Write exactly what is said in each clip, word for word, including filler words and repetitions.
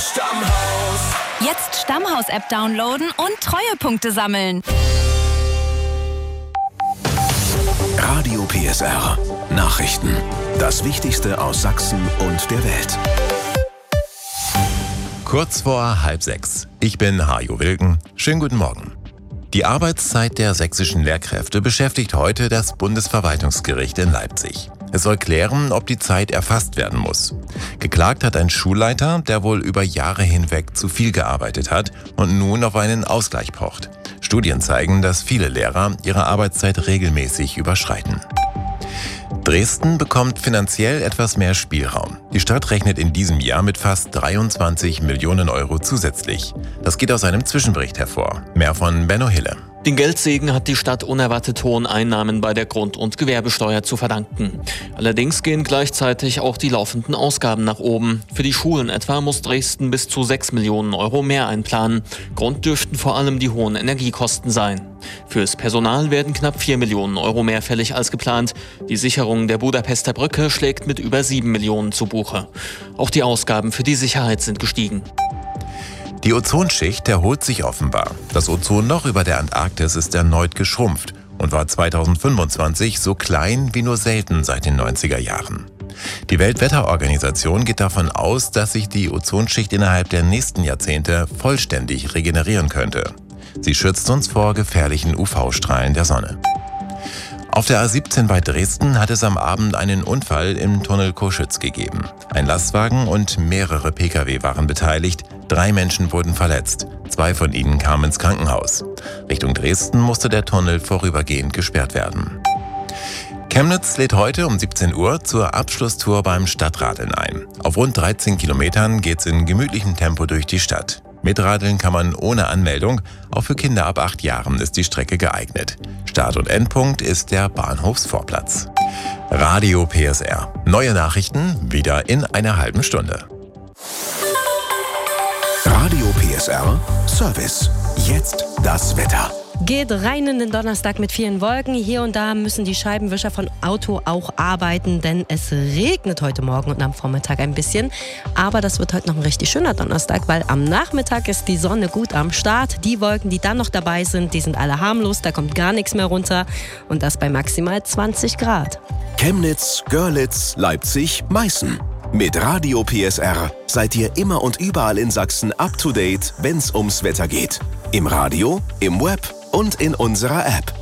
Stammhaus. Jetzt Stammhaus-App downloaden und Treuepunkte sammeln. Radio P S R. Nachrichten. Das Wichtigste aus Sachsen und der Welt. Kurz vor halb sechs. Ich bin Hajo Wilken. Schönen guten Morgen. Die Arbeitszeit der sächsischen Lehrkräfte beschäftigt heute das Bundesverwaltungsgericht in Leipzig. Es soll klären, ob die Zeit erfasst werden muss. Geklagt hat ein Schulleiter, der wohl über Jahre hinweg zu viel gearbeitet hat und nun auf einen Ausgleich pocht. Studien zeigen, dass viele Lehrer ihre Arbeitszeit regelmäßig überschreiten. Dresden bekommt finanziell etwas mehr Spielraum. Die Stadt rechnet in diesem Jahr mit fast dreiundzwanzig Millionen Euro zusätzlich. Das geht aus einem Zwischenbericht hervor. Mehr von Benno Hille. Den Geldsegen hat die Stadt unerwartet hohen Einnahmen bei der Grund- und Gewerbesteuer zu verdanken. Allerdings gehen gleichzeitig auch die laufenden Ausgaben nach oben. Für die Schulen etwa muss Dresden bis zu sechs Millionen Euro mehr einplanen. Grund dürften vor allem die hohen Energiekosten sein. Fürs Personal werden knapp vier Millionen Euro mehr fällig als geplant. Die Sicherung der Budapester Brücke schlägt mit über sieben Millionen zu Buche. Auch die Ausgaben für die Sicherheit sind gestiegen. Die Ozonschicht erholt sich offenbar. Das Ozonloch über der Antarktis ist erneut geschrumpft und war zweitausendfünfundzwanzig so klein wie nur selten seit den neunziger Jahren. Die Weltwetterorganisation geht davon aus, dass sich die Ozonschicht innerhalb der nächsten Jahrzehnte vollständig regenerieren könnte. Sie schützt uns vor gefährlichen U V-Strahlen der Sonne. Auf der A siebzehn bei Dresden hat es am Abend einen Unfall im Tunnel Coschütz gegeben. Ein Lastwagen und mehrere Pkw waren beteiligt. Drei Menschen wurden verletzt. Zwei von ihnen kamen ins Krankenhaus. Richtung Dresden musste der Tunnel vorübergehend gesperrt werden. Chemnitz lädt heute um siebzehn Uhr zur Abschlusstour beim Stadtradeln ein. Auf rund dreizehn Kilometern geht's in gemütlichem Tempo durch die Stadt. Mitradeln kann man ohne Anmeldung, auch für Kinder ab acht Jahren ist die Strecke geeignet. Start- und Endpunkt ist der Bahnhofsvorplatz. Radio P S R. Neue Nachrichten wieder in einer halben Stunde. Radio P S R Service. Jetzt das Wetter. Geht rein in den Donnerstag mit vielen Wolken. Hier und da müssen die Scheibenwischer von Auto auch arbeiten, denn es regnet heute Morgen und am Vormittag ein bisschen. Aber das wird heute noch ein richtig schöner Donnerstag, weil am Nachmittag ist die Sonne gut am Start. Die Wolken, die dann noch dabei sind, die sind alle harmlos, da kommt gar nichts mehr runter. Und das bei maximal zwanzig Grad. Chemnitz, Görlitz, Leipzig, Meißen. Mit Radio P S R seid ihr immer und überall in Sachsen up to date, wenn's ums Wetter geht. Im Radio, im Web und in unserer App.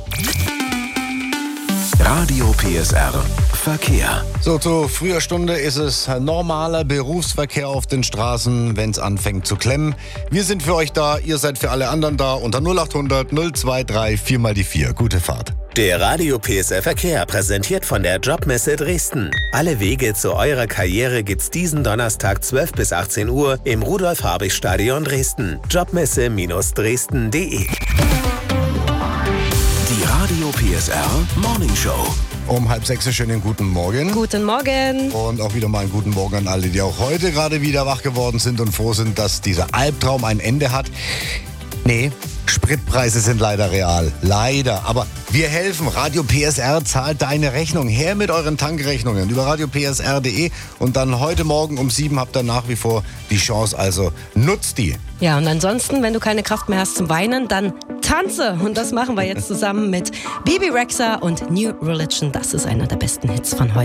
Radio P S R Verkehr. So, zu früher Stunde ist es normaler Berufsverkehr auf den Straßen, wenn es anfängt zu klemmen. Wir sind für euch da, ihr seid für alle anderen da. Unter null acht hundert null zwei drei vier mal die vier. Gute Fahrt. Der Radio P S R Verkehr, präsentiert von der Jobmesse Dresden. Alle Wege zu eurer Karriere gibt's diesen Donnerstag zwölf bis achtzehn Uhr im Rudolf-Habich-Stadion Dresden. Jobmesse Dresden punkt de. Die Radio P S R Morning Show. Um halb sechs, schönen guten Morgen. Guten Morgen. Und auch wieder mal einen guten Morgen an alle, die auch heute gerade wieder wach geworden sind und froh sind, dass dieser Albtraum ein Ende hat. Nee, Spritpreise sind leider real. Leider. Aber wir helfen. Radio P S R zahlt deine Rechnung. Her mit euren Tankrechnungen über radio p s r punkt de. Und dann heute Morgen um sieben habt ihr nach wie vor die Chance. Also nutzt die. Ja, und ansonsten, wenn du keine Kraft mehr hast zum Weinen, dann tanze. Und das machen wir jetzt zusammen mit Bibi Rexha und New Religion. Das ist einer der besten Hits von heute.